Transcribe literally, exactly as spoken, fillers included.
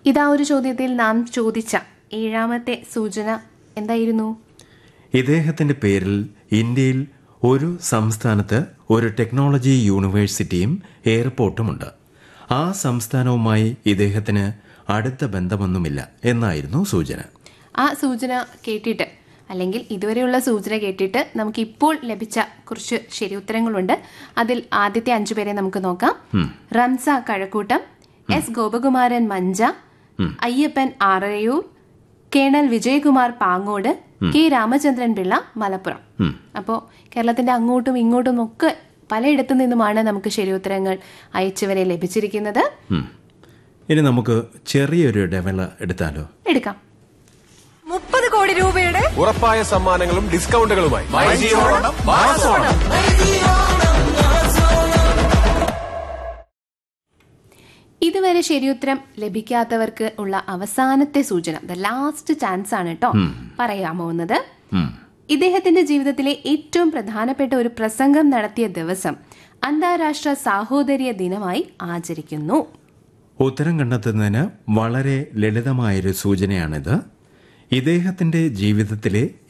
ഇതാ ഒരു ചോദ്യത്തിൽ നാം ചോദിച്ച ഏഴാമത്തെ സൂചന എന്തായിരുന്നു? ഇദ്ദേഹത്തിന്റെ പേരിൽ ഇന്ത്യയിൽ ഒരു സംസ്ഥാനത്ത് ഒരു ടെക്നോളജി യൂണിവേഴ്സിറ്റിയും എയർപോർട്ടുമുണ്ട്. ആ സംസ്ഥാനവുമായി ഇദ്ദേഹത്തിന് അടുത്ത ബന്ധമൊന്നുമില്ല എന്നായിരുന്നു സൂചന. ആ സൂചന കേട്ടിട്ട് അല്ലെങ്കിൽ ഇതുവരെയുള്ള സൂചന കേട്ടിട്ട് നമുക്ക് ഇപ്പോൾ ലഭിച്ച കുറച്ച് ശരി ഉത്തരങ്ങളുണ്ട്. അതിൽ ആദ്യത്തെ അഞ്ചു പേരെ നമുക്ക് നോക്കാം. റംസ Kazhakkoottam, S Gopakumaran Mancha, Ayyappan Arayoor, colonel Vijayakumar Pangode, K Ramachandran Pillai Malappuram. അപ്പോൾ കേരളത്തിന്റെ അങ്ങോട്ടും ഇങ്ങോട്ടും ഒക്കെ പലയിടത്തു നിന്നുമാണ് നമുക്ക് ശരി ഉത്തരങ്ങൾ അയച്ചവരെ ലഭിച്ചിരിക്കുന്നത്. ഇനി നമുക്ക് ചെറിയൊരു ഡെവല എടുത്താലോ? എടുക്കാം. മുപ്പത് കോടി രൂപയുടെ ഉറപ്പായ സമ്മാനങ്ങളും ഡിസ്കൗണ്ടുകളുമായി ഇതുവരെ ശരിയുത്തരം ലഭിക്കാത്തവർക്ക് ഉള്ള അവസാനത്തെ സൂചന, ദ ലാസ്റ്റ് ചാൻസ് ആണ് കേട്ടോ പറയാൻ പോകുന്നത്. ഇദ്ദേഹത്തിന്റെ ജീവിതത്തിലെ ഏറ്റവും പ്രധാനപ്പെട്ട ഒരു പ്രസംഗം നടത്തിയ ദിവസം അന്താരാഷ്ട്ര സാഹോദര്യ ദിനമായി ആചരിക്കുന്നു. ഉത്തരം കണ്ടെത്തുന്നതിന് വളരെ ലളിതമായൊരു സൂചനയാണിത്. ഇദ്ദേഹത്തിന്റെ ജീവിതത്തിലെ